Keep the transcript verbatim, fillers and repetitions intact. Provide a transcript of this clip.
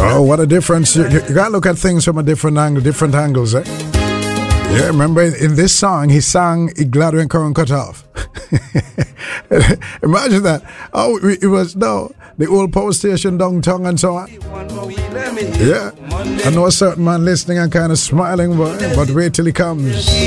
Oh, what a difference. You, you gotta look at things from a different angle, different angles, eh? Yeah, remember in this song, he sang Iglado and Current Cut Off. Imagine that. Oh, it was, no, the old power station downtown and so on. Yeah, I know a certain man listening and kind of smiling, but, but wait till he comes.